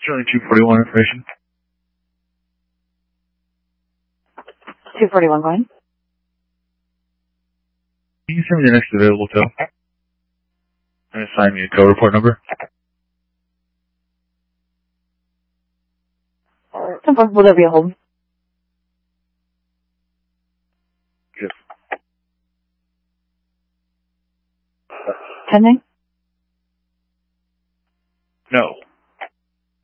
Showing 241 information. 241 going. Can you send me the next available tow? And assign me a tow report number? 10-4, will there be a hold? Yes. Pending?